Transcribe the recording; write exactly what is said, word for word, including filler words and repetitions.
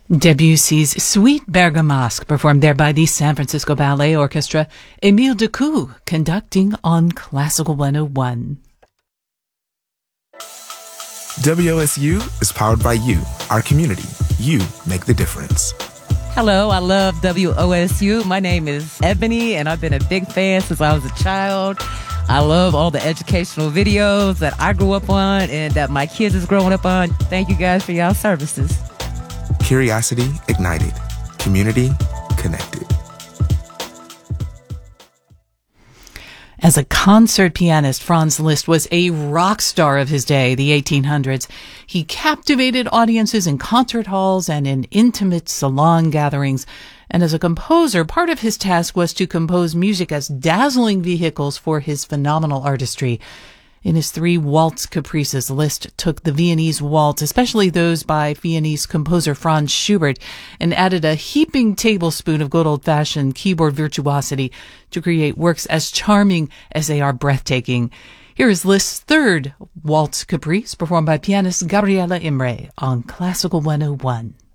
Debussy's Suite Bergamasque, performed there by the San Francisco Ballet Orchestra. Émile Decou conducting on Classical one oh one. W O S U is powered by you, our community. You make the difference. Hello, I love W O S U. My name is Ebony, and I've been a big fan since I was a child. I love all the educational videos that I grew up on and that my kids is growing up on. Thank you guys for y'all services. Curiosity ignited. Community connected. As a concert pianist, Franz Liszt was a rock star of his day, the eighteen hundreds. He captivated audiences in concert halls and in intimate salon gatherings. And as a composer, part of his task was to compose music as dazzling vehicles for his phenomenal artistry. In his three waltz caprices, Liszt took the Viennese waltz, especially those by Viennese composer Franz Schubert, and added a heaping tablespoon of good old-fashioned keyboard virtuosity to create works as charming as they are breathtaking. Here is Liszt's third waltz caprice, performed by pianist Gabriela Imre on Classical one oh one.